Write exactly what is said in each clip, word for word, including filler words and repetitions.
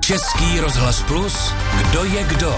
Český rozhlas Plus, kdo je kdo?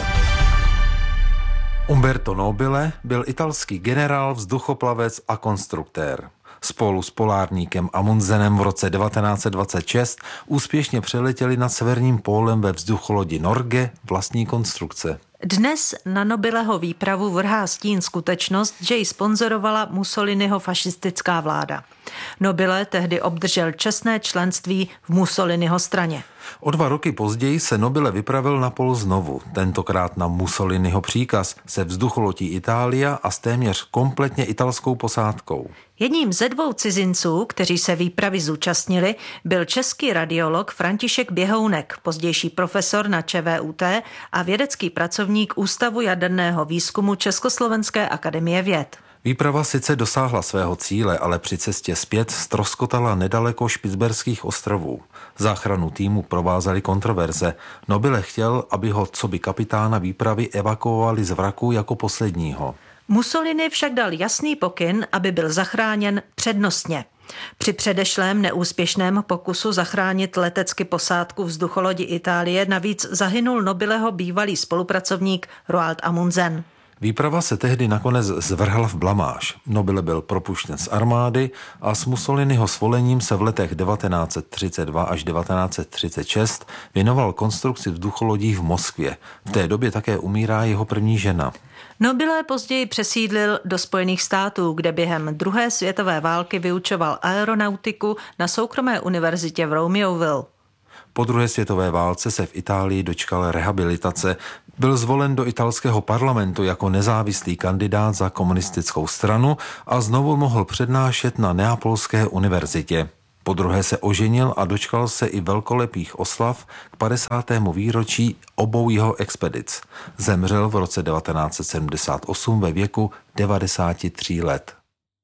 Umberto Nobile byl italský generál, vzduchoplavec a konstruktér. Spolu s polárníkem Amundsenem v roce devatenáct set dvacet šest úspěšně přeletěli nad severním pólem ve vzducholodi Norge vlastní konstrukce. Dnes na Nobileho výpravu vrhá stín skutečnost, že ji sponzorovala Mussoliniho fašistická vláda. Nobile tehdy obdržel čestné členství v Mussoliniho straně. O dva roky později se Nobile vypravil na pol znovu, tentokrát na Mussoliniho příkaz, se vzducholodí Italia a s téměř kompletně italskou posádkou. Jedním ze dvou cizinců, kteří se výpravy zúčastnili, byl český radiolog František Běhounek, pozdější profesor na ČVUT a vědecký pracovník Ústavu jaderného výzkumu Československé akademie věd. Výprava sice dosáhla svého cíle, ale při cestě zpět ztroskotala nedaleko Špicberských ostrovů. Záchranu týmu provázely kontroverze. Nobile chtěl, aby ho coby kapitána výpravy evakuovali z vraku jako posledního. Mussolini však dal jasný pokyn, aby byl zachráněn přednostně. Při předešlém neúspěšném pokusu zachránit letecky posádku vzducholodi Itálie navíc zahynul Nobileho bývalý spolupracovník Roald Amundsen. Výprava se tehdy nakonec zvrhla v blamáž. Nobile byl propuštěn z armády a s Mussoliniho svolením se v letech devatenáct set třicet dva až devatenáct set třicet šest věnoval konstrukci vzducholodí v Moskvě. V té době také umírá jeho první žena. Nobile později přesídlil do Spojených států, kde během druhé světové války vyučoval aeronautiku na soukromé univerzitě v Romeoville. Po druhé světové válce se v Itálii dočkal rehabilitace. Byl zvolen do italského parlamentu jako nezávislý kandidát za komunistickou stranu a znovu mohl přednášet na Neapolské univerzitě. Po druhé se oženil a dočkal se i velkolepých oslav k padesátému výročí obou jeho expedic. Zemřel v roce devatenáct set sedmdesát osm ve věku devadesáti tří let.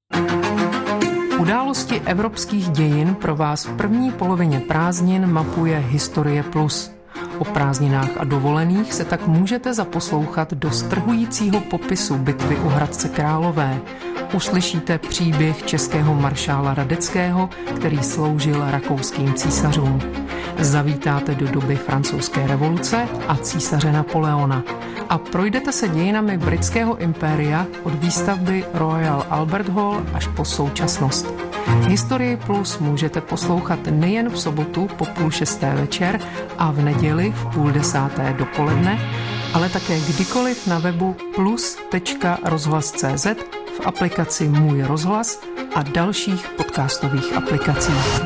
Události evropských dějin pro vás v první polovině prázdnin mapuje Historie Plus. O prázdninách a dovolených se tak můžete zaposlouchat do strhujícího popisu bitvy u Hradce Králové. Uslyšíte příběh českého maršála Radeckého, který sloužil rakouským císařům. Zavítáte do doby francouzské revoluce a císaře Napoleona. A projdete se dějinami britského impéria od výstavby Royal Albert Hall až po současnost. Historii Plus můžete poslouchat nejen v sobotu po půl šesté večer a v neděli v půl desáté dopoledne, ale také kdykoliv na webu plus tečka rozhlas tečka cé zet, v aplikaci Můj rozhlas a dalších podcastových aplikacích.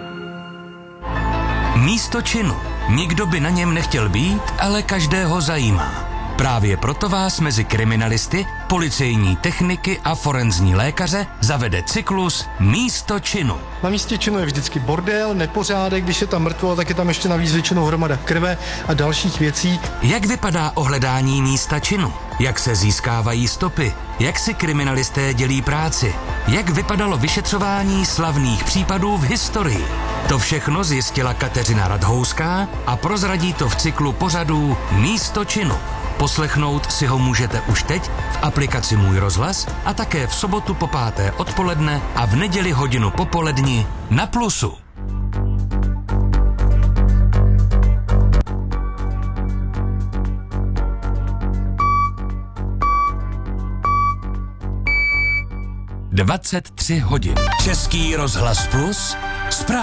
Místo činu. Nikdo by na něm nechtěl být, ale každého zajímá. Právě proto vás mezi kriminalisty, policejní techniky a forenzní lékaře zavede cyklus Místo činu. Na místě činu je vždycky bordel, nepořádek, když je tam mrtvo, tak je tam ještě navíc většinou hromada krve a dalších věcí. Jak vypadá ohledání místa činu? Jak se získávají stopy? Jak si kriminalisté dělí práci? Jak vypadalo vyšetřování slavných případů v historii? To všechno zjistila Kateřina Radhouská a prozradí to v cyklu pořadů Místo činu. Poslechnout si ho můžete už teď v aplikaci Můj rozhlas a také v sobotu po páté odpoledne a v neděli hodinu popoledni na Plusu. dvacet tři hodin. Český rozhlas Plus.